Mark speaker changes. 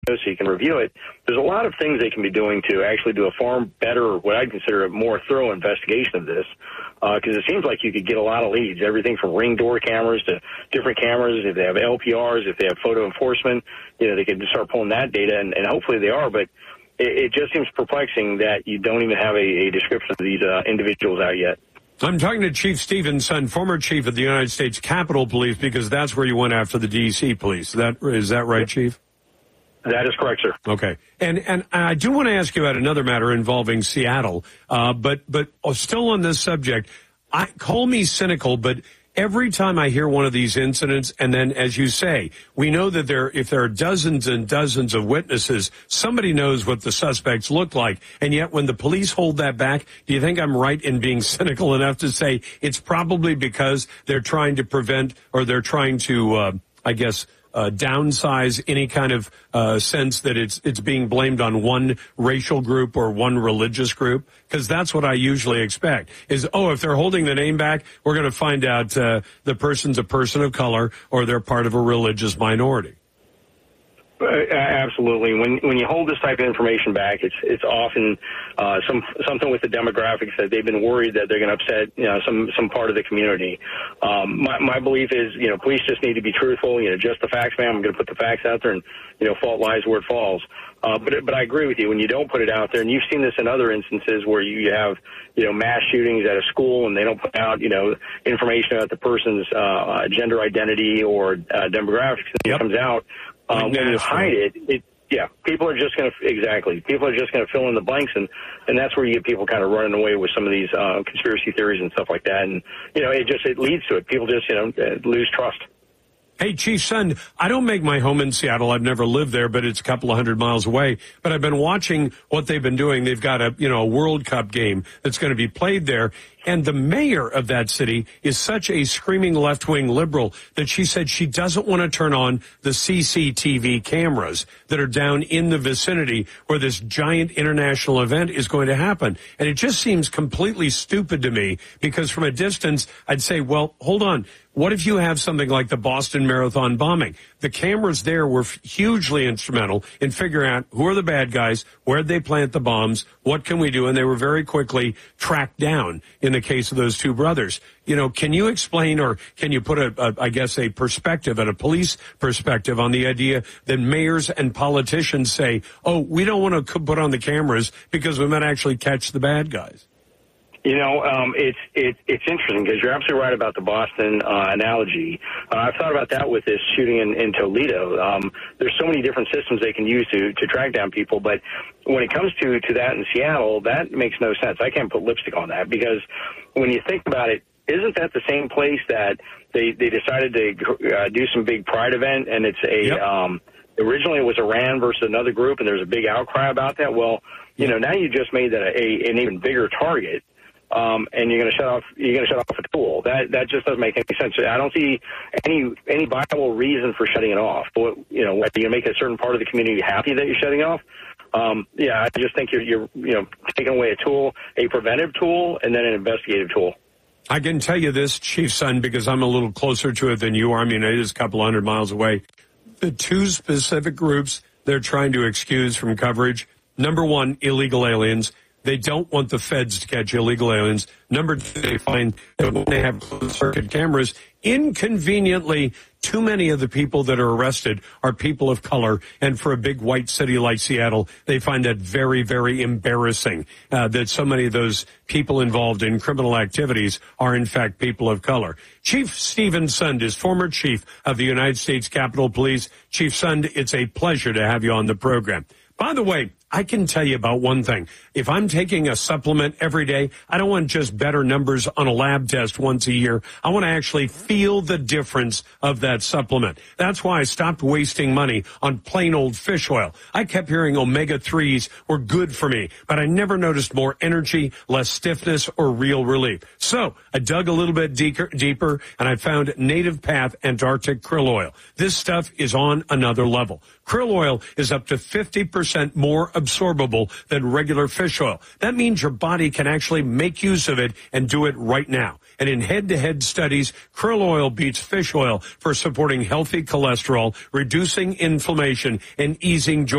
Speaker 1: so you can review it. There's a lot of things they can be doing to actually do a far better, what I'd consider a more thorough investigation of this, because it seems like you could get a lot of leads, everything from ring door cameras to different cameras. If they have LPRs, if they have photo enforcement, they can start pulling that data, and hopefully they are, but it just seems perplexing that you don't even have a description of these individuals out yet.
Speaker 2: I'm talking to Chief Stephen Sund, former chief of the United States Capitol Police, because that's where you went after the D.C. police. Is that right, Chief?
Speaker 1: That is correct, sir.
Speaker 2: Okay. And I do want to ask you about another matter involving Seattle, but still on this subject, call me cynical, but every time I hear one of these incidents, and then, as you say, we know that if there are dozens and dozens of witnesses, somebody knows what the suspects look like. And yet when the police hold that back, do you think I'm right in being cynical enough to say it's probably because they're trying to prevent, or they're trying to, downsize any kind of sense that it's being blamed on one racial group or one religious group? Because that's what I usually expect is, if they're holding the name back, we're going to find out the person's a person of color or they're part of a religious minority.
Speaker 1: Absolutely. When you hold this type of information back, it's often something with the demographics that they've been worried that they're going to upset some part of the community. My belief is police just need to be truthful. Just the facts, man. I'm going to put the facts out there, and fault lies where it falls. But I agree with you. When you don't put it out there, and you've seen this in other instances where you have mass shootings at a school and they don't put out information about the person's gender identity or demographics, and it comes out. When you hide it, people are just going to fill in the blanks, and that's where you get people kind of running away with some of these conspiracy theories and stuff like that, and it leads to it. People just lose trust.
Speaker 2: Hey, Chief Sund, I don't make my home in Seattle. I've never lived there, but it's a couple of 100 miles away. But I've been watching what they've been doing. They've got a World Cup game that's going to be played there. And the mayor of that city is such a screaming left-wing liberal that she said she doesn't want to turn on the CCTV cameras that are down in the vicinity where this giant international event is going to happen. And it just seems completely stupid to me because from a distance, I'd say, well, hold on. What if you have something like the Boston Marathon bombing? The cameras there were hugely instrumental in figuring out who are the bad guys, where'd they plant the bombs, what can we do? And they were very quickly tracked down in the case of those two brothers. Can you explain, or can you put a perspective, and a police perspective on the idea that mayors and politicians say, we don't want to put on the cameras because we might actually catch the bad guys?
Speaker 1: It's interesting because you're absolutely right about the Boston analogy. I've thought about that with this shooting in Toledo. There's so many different systems they can use to track down people, but when it comes to that in Seattle, that makes no sense. I can't put lipstick on that because when you think about it, isn't that the same place that they decided to do some big pride event, and it's originally it was Iran versus another group, and there's a big outcry about that? Well, now you just made that an even bigger target. And you're going to shut off a tool. That just doesn't make any sense. I don't see any viable reason for shutting it off. Are you going to make a certain part of the community happy that you're shutting off? I just think you're taking away a tool, a preventive tool, and then an investigative tool.
Speaker 2: I can tell you this, Chief Sund, because I'm a little closer to it than you are. I mean, it is a couple 100 miles away. The two specific groups they're trying to excuse from coverage, number one, illegal aliens. They don't want the feds to catch illegal aliens. Number two, they find that when they have closed-circuit cameras, inconveniently, too many of the people that are arrested are people of color. And for a big white city like Seattle, they find that very, very embarrassing that so many of those people involved in criminal activities are, in fact, people of color. Chief Stephen Sund is former chief of the United States Capitol Police. Chief Sund, it's a pleasure to have you on the program. By the way, I can tell you about one thing. If I'm taking a supplement every day, I don't want just better numbers on a lab test once a year. I want to actually feel the difference of that supplement. That's why I stopped wasting money on plain old fish oil. I kept hearing omega-3s were good for me, but I never noticed more energy, less stiffness, or real relief. So I dug a little bit deeper, and I found Native Path Antarctic Krill Oil. This stuff is on another level. Krill oil is up to 50% more absorbable than regular fish oil. That means your body can actually make use of it and do it right now. And in head-to-head studies, krill oil beats fish oil for supporting healthy cholesterol, reducing inflammation, and easing joint